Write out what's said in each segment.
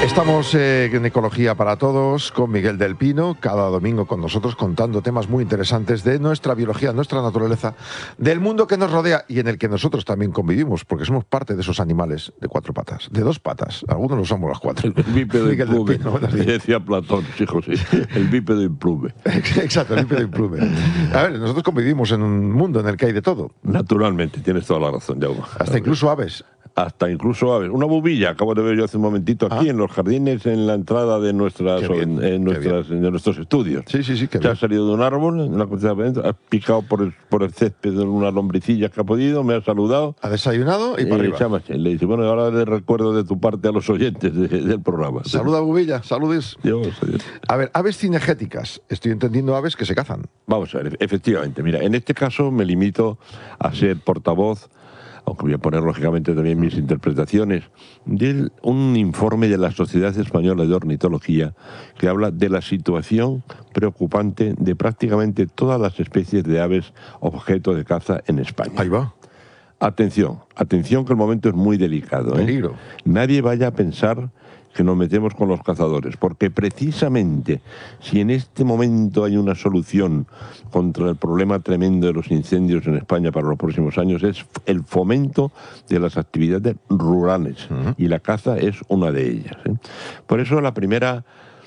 Estamos en Ecología para Todos con Miguel del Pino, cada domingo con nosotros contando temas muy interesantes de nuestra biología, nuestra naturaleza, del mundo que nos rodea y en el que nosotros también convivimos, porque somos parte de esos animales de cuatro patas, de dos patas, algunos lo somos las cuatro. El bípedo Miguel del implume, Pino, decía Platón, sí, José, el bípedo implume. Exacto, el bípedo implume. A ver, nosotros convivimos en un mundo en el que hay de todo. Naturalmente, tienes toda la razón, Jaume. Hasta incluso aves. Hasta incluso aves. Una bubilla, acabo de ver yo hace un momentito aquí en los jardines, en la entrada de nuestros estudios. Sí, que Se ha salido de un árbol, ha picado por el césped de una lombricilla que ha podido, me ha saludado. Ha desayunado y para arriba. Le dice, bueno, ahora le recuerdo de tu parte a los oyentes del programa. Saluda, bubilla, saludes. Dios. A ver, aves cinegéticas. Estoy entendiendo aves que se cazan. Vamos a ver, efectivamente. Mira, en este caso me limito a ser portavoz, aunque voy a poner lógicamente también mis interpretaciones, de un informe de la Sociedad Española de Ornitología que habla de la situación preocupante de prácticamente todas las especies de aves objeto de caza en España. Ahí va. Atención que el momento es muy delicado. Peligro. Nadie vaya a pensar que nos metemos con los cazadores, porque precisamente si en este momento hay una solución contra el problema tremendo de los incendios en España para los próximos años, es el fomento de las actividades rurales, y la caza es una de ellas. Por eso la primera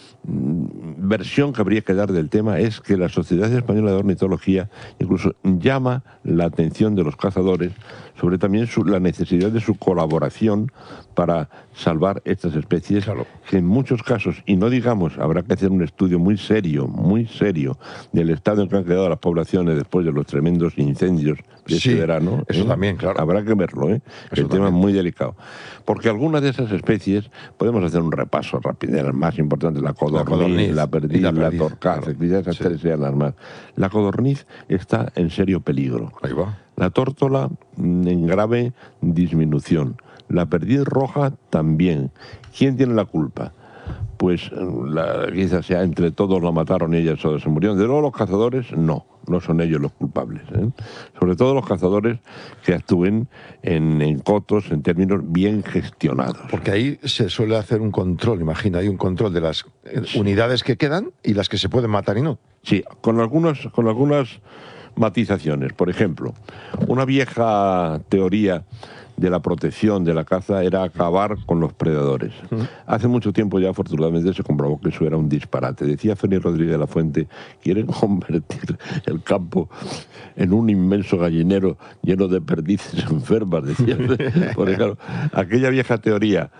versión que habría que dar del tema es que la Sociedad Española de Ornitología incluso llama la atención de los cazadores sobre también la necesidad de su colaboración para salvar estas especies, claro, que en muchos casos, y no digamos, habrá que hacer un estudio muy serio del estado en que han quedado las poblaciones después de los tremendos incendios de este verano. Eso también, claro. Habrá que verlo, el tema es muy delicado. Porque algunas de esas especies, podemos hacer un repaso rápido, de las más importantes, la codorniz, la perdiz, la torcaz, claro. Esas tres sean las más. La codorniz está en serio peligro. Ahí va. La tórtola en grave disminución. La perdiz roja también. ¿Quién tiene la culpa? Pues quizás sea entre todos la mataron y ellas todas se murieron. De luego los cazadores no son ellos los culpables. Sobre todo los cazadores que actúen en cotos, en términos bien gestionados. Porque ahí se suele hacer un control, imagina, hay un control de las unidades que quedan y las que se pueden matar y no. Sí, con algunas matizaciones. Por ejemplo, una vieja teoría de la protección de la caza era acabar con los predadores. Hace mucho tiempo ya, afortunadamente, se comprobó que eso era un disparate. Decía Félix Rodríguez de la Fuente, quieren convertir el campo en un inmenso gallinero lleno de perdices enfermas, decía. Porque claro, aquella vieja teoría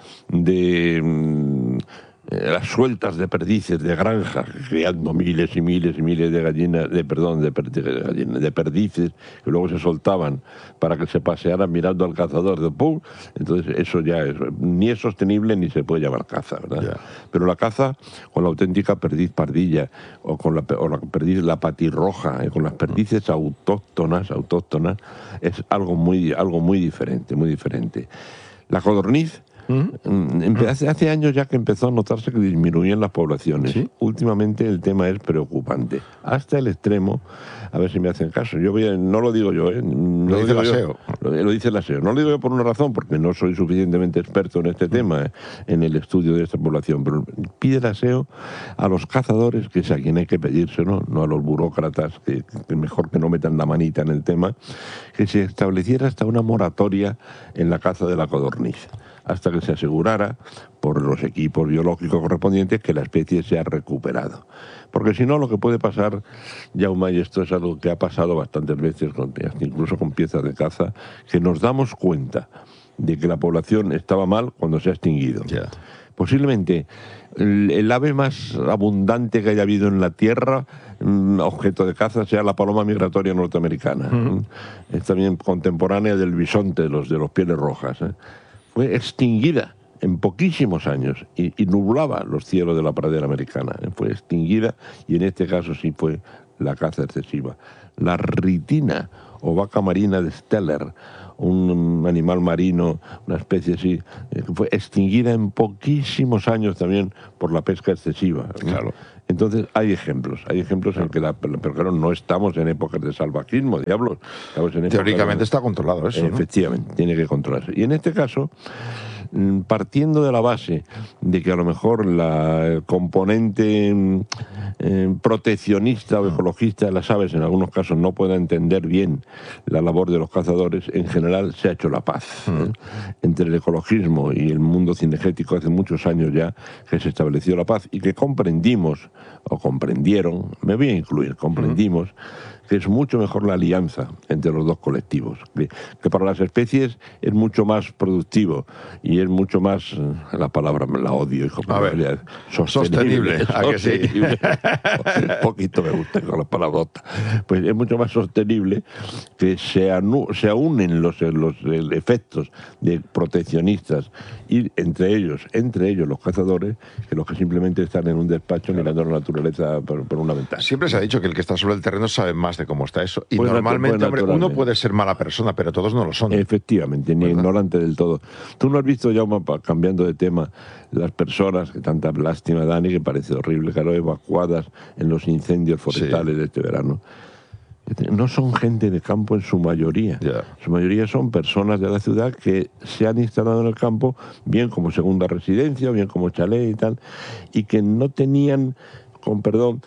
de las sueltas de perdices de granjas, creando miles y miles y miles de gallinas, de perdices, que luego se soltaban para que se pasearan mirando al cazador de ¡pum! Entonces eso ya ni es sostenible ni se puede llamar caza, ¿verdad? Yeah. Pero la caza con la auténtica perdiz pardilla o con la perdiz, la patirroja, con las perdices autóctonas, es algo muy diferente. La codorniz, hace años ya que empezó a notarse que disminuían las poblaciones. ¿Sí? Últimamente el tema es preocupante. Hasta el extremo, a ver si me hacen caso. No lo digo yo, lo dice la SEO. Lo dice la SEO. No lo digo yo por una razón, porque no soy suficientemente experto en este tema, en el estudio de esta población. Pero pide la SEO a los cazadores, que es a quien hay que pedírselo, no a los burócratas, que mejor que no metan la manita en el tema, que se estableciera hasta una moratoria en la caza de la codorniz, hasta que se asegurara por los equipos biológicos correspondientes que la especie se ha recuperado. Porque si no, lo que puede pasar, Jaume, y esto es algo que ha pasado bastantes veces, incluso con piezas de caza, que nos damos cuenta de que la población estaba mal cuando se ha extinguido. Yeah. Posiblemente el ave más abundante que haya habido en la Tierra, objeto de caza, sea la paloma migratoria norteamericana. Es también contemporánea del bisonte, de los pieles rojas. Fue extinguida en poquísimos años y nublaba los cielos de la pradera americana. Fue extinguida y en este caso sí fue la caza excesiva. La ritina o vaca marina de Steller, un animal marino, una especie así, fue extinguida en poquísimos años también por la pesca excesiva. Claro. Entonces hay ejemplos en que pero claro, no estamos en épocas de salvajismo, diablos. Teóricamente está controlado eso, efectivamente, ¿no? Tiene que controlarse. Y en este caso, partiendo de la base de que a lo mejor el componente proteccionista o ecologista de las aves en algunos casos no pueda entender bien la labor de los cazadores, en general se ha hecho la paz. Entre el ecologismo y el mundo cinegético hace muchos años ya que se estableció la paz y que comprendimos, o comprendieron, me voy a incluir, comprendimos que es mucho mejor la alianza entre los dos colectivos, que para las especies es mucho más productivo y es mucho más, la palabra me la odio, hijo, sostenible. ¿A que sí? Un poquito me gusta con las palabrotas. Pues es mucho más sostenible que se unen los efectos de proteccionistas y entre ellos los cazadores, que los que simplemente están en un despacho mirando la naturaleza por una ventana. Siempre se ha dicho que el que está sobre el terreno sabe más de cómo está eso. Y pues normalmente, hombre, uno puede ser mala persona, pero todos no lo son. Efectivamente, ni ignorante del todo. Tú no has visto, Jaume, cambiando de tema, las personas, que tanta lástima dan y que parece horrible, claro, evacuadas en los incendios forestales de este verano. No son gente de campo en su mayoría. Su mayoría son personas de la ciudad que se han instalado en el campo, bien como segunda residencia, bien como chalet y tal, y que no tenían, con perdón,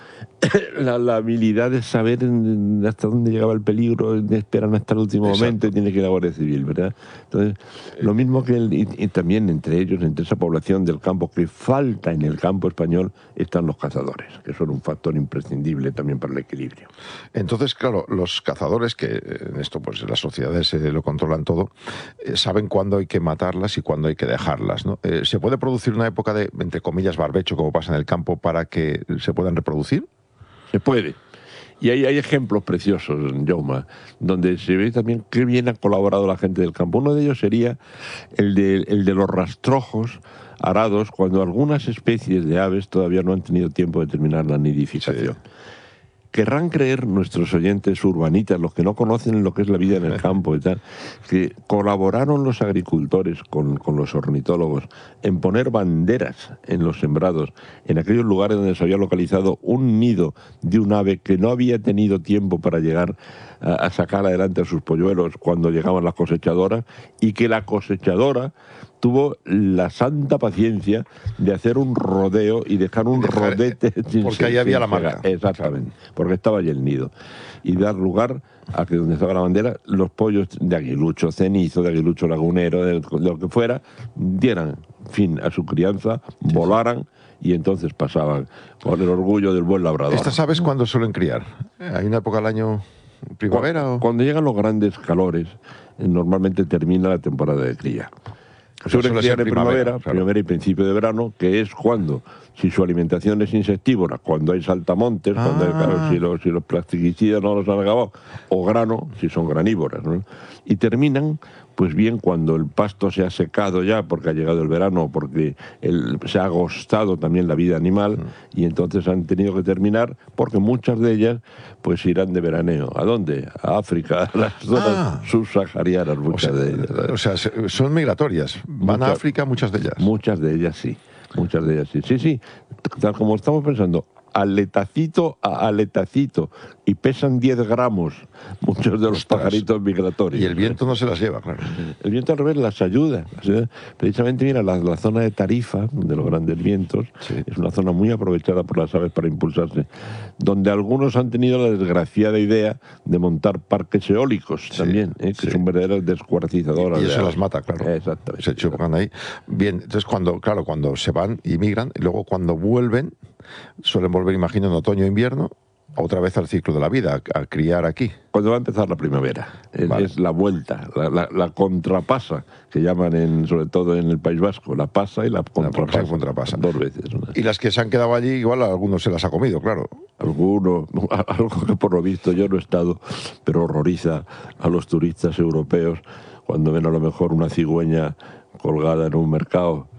la habilidad de saber hasta dónde llegaba el peligro, esperan hasta el último momento y tiene que ir a la Guardia Civil, ¿verdad? Entonces, lo mismo que y también entre ellos, entre esa población del campo que falta en el campo español, están los cazadores, que son un factor imprescindible también para el equilibrio. Entonces, claro, los cazadores, que en esto pues las sociedades lo controlan todo, saben cuándo hay que matarlas y cuándo hay que dejarlas, ¿no? ¿Se puede producir una época de, entre comillas, barbecho, como pasa en el campo, para que se puedan reproducir? Se puede. Y hay ejemplos preciosos, Jaume, donde se ve también qué bien ha colaborado la gente del campo. Uno de ellos sería el de los rastrojos arados, cuando algunas especies de aves todavía no han tenido tiempo de terminar la nidificación. Querrán creer nuestros oyentes urbanitas, los que no conocen lo que es la vida en el campo y tal, que colaboraron los agricultores con los ornitólogos en poner banderas en los sembrados, en aquellos lugares donde se había localizado un nido de un ave que no había tenido tiempo para llegar a sacar adelante a sus polluelos cuando llegaban las cosechadoras, y que la cosechadora tuvo la santa paciencia de hacer un rodeo y dejar un rodete. Porque ahí había la marca. Exactamente, porque estaba allí el nido. Y dar lugar a que donde estaba la bandera, los pollos de aguilucho cenizo, de aguilucho lagunero, de lo que fuera, dieran fin a su crianza, volaran y entonces pasaban con el orgullo del buen labrador. ¿Estas aves cuándo suelen criar? ¿Hay una época del año, primavera? Cuando llegan los grandes calores, normalmente termina la temporada de cría. Suelen criar en primavera y principio de verano, que es cuando, si su alimentación es insectívora, cuando hay saltamontes, cuando hay, claro, si los plastiquicidas no los han acabado, o grano, si son granívoras, ¿no? Y terminan, pues bien, cuando el pasto se ha secado ya, porque ha llegado el verano, porque se ha agostado también la vida animal, y entonces han tenido que terminar, porque muchas de ellas pues irán de veraneo. ¿A dónde? A África, a las zonas subsaharianas, muchas de ellas. O sea, son migratorias. Van a África muchas de ellas. Muchas de ellas sí. Muchas de ellas sí. Sí, sí. Tal como estamos pensando, aletacito a aletacito, y pesan 10 gramos muchos de los pajaritos migratorios. Y el viento no se las lleva, claro. El viento al revés las ayuda. Precisamente, mira, la zona de Tarifa, de los grandes vientos, es una zona muy aprovechada por las aves para impulsarse, donde algunos han tenido la desgraciada idea de montar parques eólicos también, que son verdaderas descuartizadoras. Y eso las mata, claro. Exactamente. Se chupan ahí. Bien, entonces cuando se van y migran, y luego cuando vuelven, suelen volver, imagino, en otoño o invierno, otra vez al ciclo de la vida, a criar aquí. Cuando va a empezar la primavera, es la vuelta, la contrapasa, que llaman sobre todo en el País Vasco, la pasa y la contrapasa. 2 veces. ¿No? Y las que se han quedado allí, igual a algunos se las ha comido, claro. Algo que por lo visto yo no he estado, pero horroriza a los turistas europeos cuando ven a lo mejor una cigüeña colgada en un mercado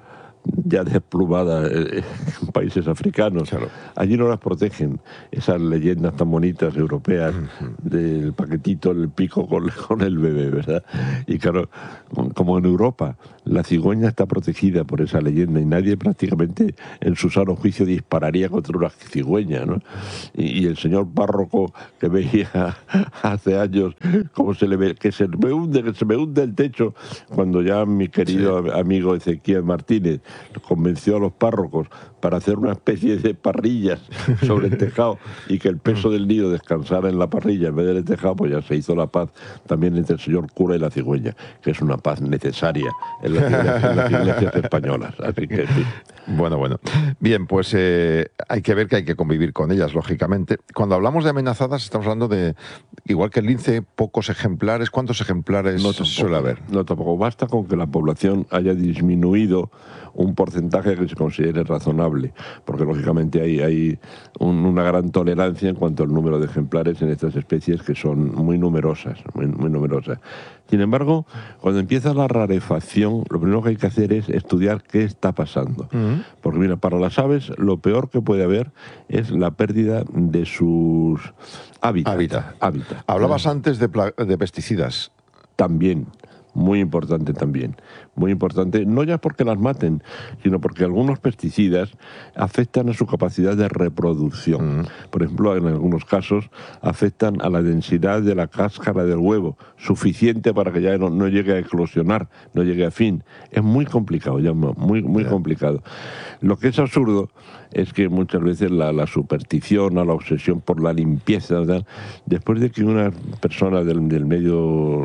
ya desplumadas en países africanos. Claro. Allí no las protegen esas leyendas tan bonitas europeas del paquetito, el pico con el bebé, ¿verdad? Y claro, como en Europa la cigüeña está protegida por esa leyenda y nadie prácticamente en su sano juicio dispararía contra una cigüeña, ¿no? Y el señor párroco que veía hace años cómo se le ve, que se me hunde el techo, cuando ya mi querido amigo Ezequiel Martínez convenció a los párrocos para hacer una especie de parrillas sobre el tejado y que el peso del nido descansara en la parrilla en vez del tejado, pues ya se hizo la paz también entre el señor cura y la cigüeña, que es una paz necesaria en las iglesias españolas. Así que sí. Bueno. Bien, pues hay que ver que hay que convivir con ellas, lógicamente. Cuando hablamos de amenazadas, estamos hablando de, igual que el lince, pocos ejemplares. ¿Cuántos ejemplares suele haber? No, tampoco. Basta con que la población haya disminuido un porcentaje que se considere razonable, porque lógicamente hay una gran tolerancia en cuanto al número de ejemplares en estas especies, que son muy numerosas, muy numerosas. Sin embargo, cuando empieza la rarefacción, lo primero que hay que hacer es estudiar qué está pasando. Porque mira, para las aves lo peor que puede haber es la pérdida de sus hábitat. Hablabas antes de pesticidas. También. Muy importante también, muy importante, no ya porque las maten, sino porque algunos pesticidas afectan a su capacidad de reproducción. Por ejemplo, en algunos casos afectan a la densidad de la cáscara del huevo, suficiente para que ya no llegue a eclosionar, no llegue a fin. Es muy complicado, ya muy complicado. Lo que es absurdo es que muchas veces la superstición o la obsesión por la limpieza, ¿verdad? Después de que una persona del medio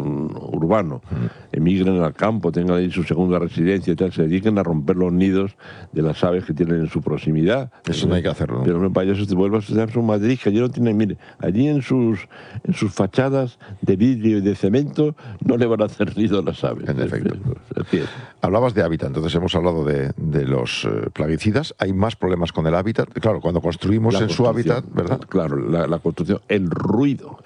urbano emigren al campo, tengan ahí su segunda residencia y tal, se dediquen a romper los nidos de las aves que tienen en su proximidad. Eso no hay que hacerlo, ¿no? Pero no, para eso se vuelve a asociar su Madrid, que allí no tienen, mire, allí en sus fachadas de vidrio y de cemento no le van a hacer nido a las aves. En efecto. Hablabas de hábitat, entonces hemos hablado de los plaguicidas. Hay más problemas con el hábitat. Claro, cuando construimos en su hábitat, ¿verdad? Claro, la construcción, el ruido.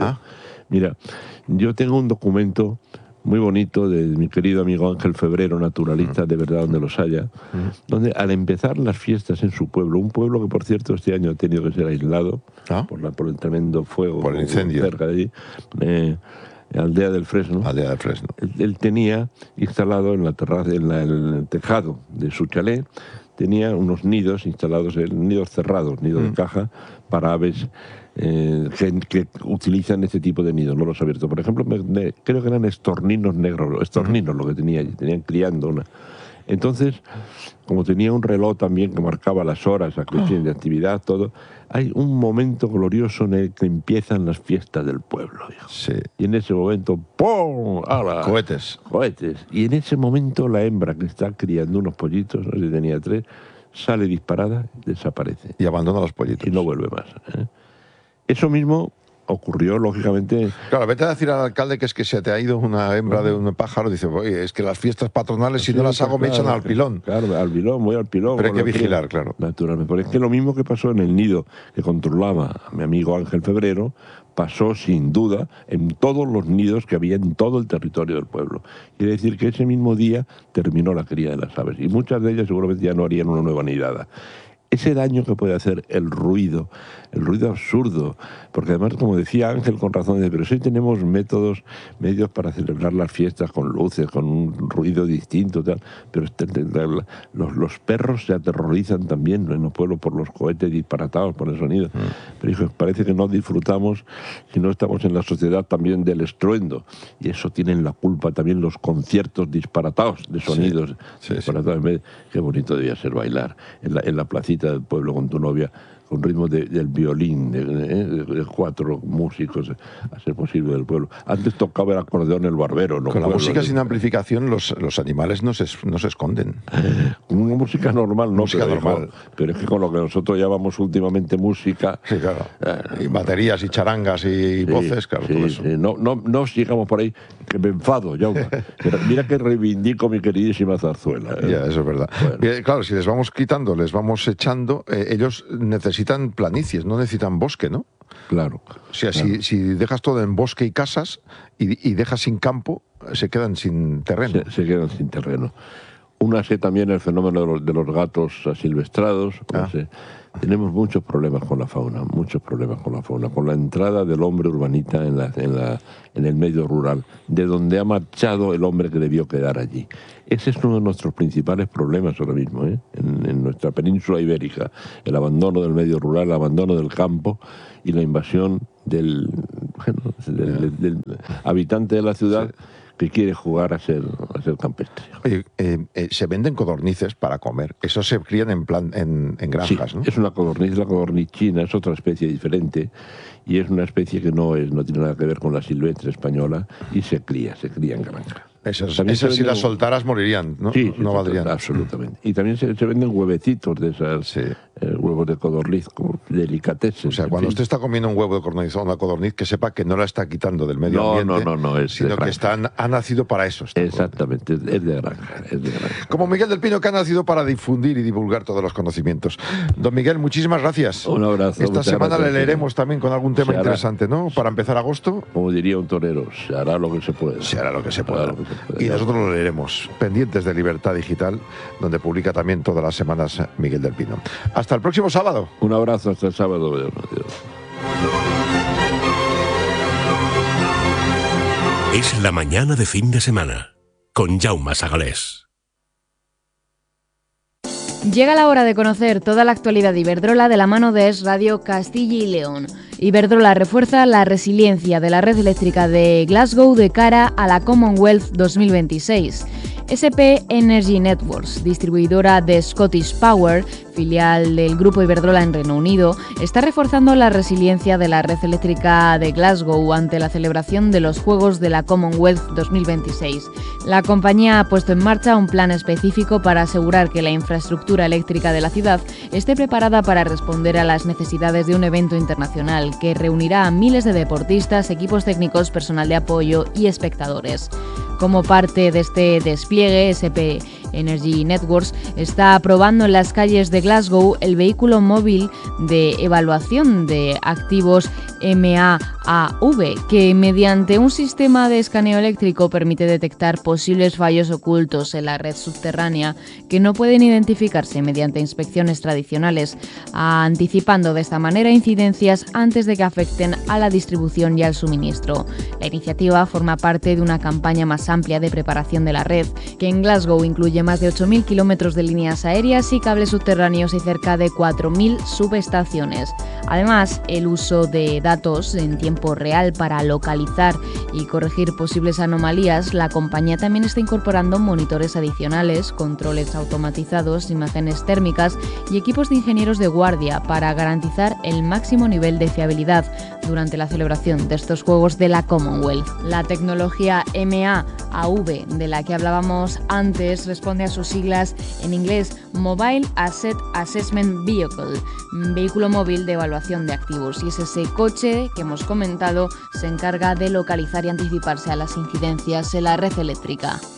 Mira, yo tengo un documento muy bonito de mi querido amigo Ángel Febrero, naturalista de verdad donde los haya, donde al empezar las fiestas en su pueblo, un pueblo que por cierto este año ha tenido que ser aislado por el tremendo fuego, por el incendio cerca de allí, Aldea del Fresno. Aldea del Fresno. Él tenía instalado en la terraza, en el tejado de su chalet, tenía unos nidos instalados, nidos cerrados, nidos de caja, para aves que utilizan este tipo de nidos, no los abiertos. Por ejemplo, creo que eran estorninos negros, estorninos lo que tenía allí, tenían criando una. Entonces, como tenía un reloj también que marcaba las horas de actividad, todo, hay un momento glorioso en el que empiezan las fiestas del pueblo. Sí. Y en ese momento, ¡pum! ¡Hala! Cohetes. Y en ese momento la hembra que está criando unos pollitos, no sé si tenía 3, sale disparada, desaparece. Y abandona los pollitos. Y no vuelve más. Eso mismo ocurrió, lógicamente... Claro, vete a decir al alcalde que es que se te ha ido una hembra de un pájaro. Dice, oye, es que las fiestas patronales, si no las hago, me echan al pilón. Claro, al pilón, voy al pilón. Pero hay que vigilar, claro. Naturalmente. Porque es que lo mismo que pasó en el nido que controlaba mi amigo Ángel Febrero, pasó sin duda en todos los nidos que había en todo el territorio del pueblo. Quiere decir que ese mismo día terminó la cría de las aves. Y muchas de ellas seguramente ya no harían una nueva nidada. Ese daño que puede hacer el ruido absurdo, porque además, como decía Ángel con razón, pero sí tenemos medios para celebrar las fiestas con luces, con un ruido distinto, tal, pero los perros se aterrorizan también en los pueblos por los cohetes disparatados, por el sonido. Pero hijo, parece que no disfrutamos si no estamos en la sociedad también del estruendo, y eso tienen la culpa también los conciertos disparatados de sonidos disparatados. Sí. Qué bonito debía ser bailar en la placita del pueblo con tu novia, con ritmo del violín, de 4 músicos, a ser posible del pueblo. Antes tocaba el acordeón el barbero. ¿No? Con la música sin amplificación los animales no se esconden. Una música normal, no. Música normal. Pero es que con lo que nosotros llamamos últimamente música... Sí, claro. Y baterías y charangas y voces, claro, todo eso. Sí. No sigamos por ahí, que me enfado, ya. Pero mira que reivindico mi queridísima zarzuela. Ya, eso es verdad. Bueno. Bien, claro, si les vamos quitando, les vamos echando, ellos necesitan planicies, no necesitan bosque, ¿no? Claro. O sea, claro. Si dejas todo en bosque y casas y dejas sin campo, se quedan sin terreno. Se quedan sin terreno. Únase también el fenómeno de los gatos asilvestrados. Tenemos muchos problemas con la fauna, con la entrada del hombre urbanita en el medio rural, de donde ha marchado el hombre que debió quedar allí. Ese es uno de nuestros principales problemas ahora mismo, en nuestra península ibérica, el abandono del medio rural, el abandono del campo y la invasión del habitante de la ciudad, que quiere jugar a ser campestre. Oye, se venden codornices para comer. Eso se crían en granjas, sí, ¿no? Es una codorniz, la codorniz china, es otra especie diferente y es una especie que no tiene nada que ver con la silvestre española y se cría en granja. Esas si las soltaras morirían, ¿no? Sí, no valdrían. Absolutamente. Y también se venden huevecitos de esas, huevos de codorniz, como delicatessen. O sea, cuando usted está comiendo un huevo de codorniz o una codorniz, que sepa que no la está quitando del medio ambiente, sino que ha nacido para eso. Exactamente, es de granja. Como Miguel del Pino, que ha nacido para difundir y divulgar todos los conocimientos. Don Miguel, muchísimas gracias. Un abrazo. Esta semana le leeremos también con algún tema interesante, ¿no? Para empezar agosto. Como diría un torero, se hará lo que se pueda. Se hará lo que se pueda. Y nosotros lo leeremos, pendientes de Libertad Digital, donde publica también todas las semanas Miguel del Pino. Hasta el próximo sábado. Un abrazo, hasta el sábado. Adiós. Es la mañana de fin de semana, con Jaume Sagalés. Llega la hora de conocer toda la actualidad de Iberdrola de la mano de Es Radio Castilla y León. Iberdrola refuerza la resiliencia de la red eléctrica de Glasgow de cara a la Commonwealth 2026. SP Energy Networks, distribuidora de Scottish Power, filial del grupo Iberdrola en Reino Unido, está reforzando la resiliencia de la red eléctrica de Glasgow ante la celebración de los Juegos de la Commonwealth 2026. La compañía ha puesto en marcha un plan específico para asegurar que la infraestructura eléctrica de la ciudad esté preparada para responder a las necesidades de un evento internacional que reunirá a miles de deportistas, equipos técnicos, personal de apoyo y espectadores. Como parte de este despliegue, SP Energy Networks está probando en las calles de Glasgow el vehículo móvil de evaluación de activos MAAV, que mediante un sistema de escaneo eléctrico permite detectar posibles fallos ocultos en la red subterránea que no pueden identificarse mediante inspecciones tradicionales, anticipando de esta manera incidencias antes de que afecten a la distribución y al suministro. La iniciativa forma parte de una campaña más amplia de preparación de la red, que en Glasgow incluye más de 8.000 kilómetros de líneas aéreas y cables subterráneos y cerca de 4.000 subestaciones. Además, el uso de datos en tiempo real para localizar y corregir posibles anomalías, la compañía también está incorporando monitores adicionales, controles automatizados, imágenes térmicas y equipos de ingenieros de guardia para garantizar el máximo nivel de fiabilidad durante la celebración de estos Juegos de la Commonwealth. La tecnología MAAV, de la que hablábamos antes, responde a sus siglas en inglés Mobile Asset Assessment Vehicle, vehículo móvil de evaluación de activos, y es ese coche que hemos comentado se encarga de localizar y anticiparse a las incidencias en la red eléctrica.